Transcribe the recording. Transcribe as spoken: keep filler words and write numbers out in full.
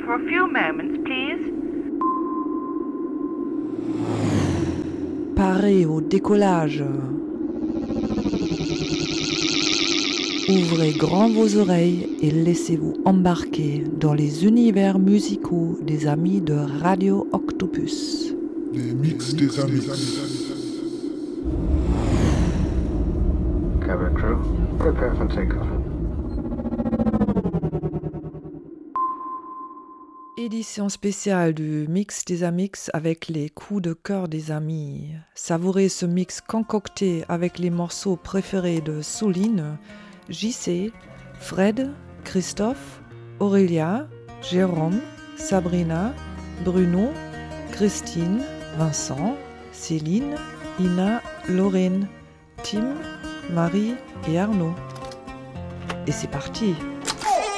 for a few moments, please. Parez au décollage. Ouvrez grand vos oreilles et laissez-vous embarquer dans les univers musicaux des amis de Radio Octopus. Les mix des amis. Cabin crew, prepare for takeoff. Édition spéciale du Mix des Amix avec les coups de cœur des amis. Savourez ce mix concocté avec les morceaux préférés de Souline, J C, Fred, Christophe, Aurélia, Jérôme, Sabrina, Bruno, Christine, Vincent, Céline, Ina, Lorraine, Tim, Marie et Arnaud. Et c'est parti!